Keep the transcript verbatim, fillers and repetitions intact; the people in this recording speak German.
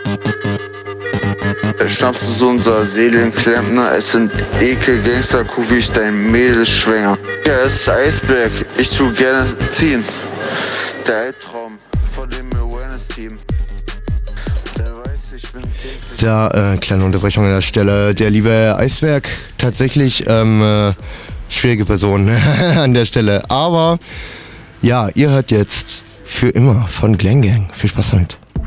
Schnappst du so unser Seelenklempner, es sind Ekel-Gangster-Kuh, wie ich dein Mädel schwänger. Ja, es ist Eisberg, ich tu gerne ziehen. Der Albtraum von dem Awareness-Team. Der weiß, ich bin täglich... Da, äh, kleine Unterbrechung an der Stelle. Der liebe Eisberg, tatsächlich, ähm, äh, schwierige Person an der Stelle. Aber, ja, ihr hört jetzt für immer von Glang Gang. Viel Spaß damit.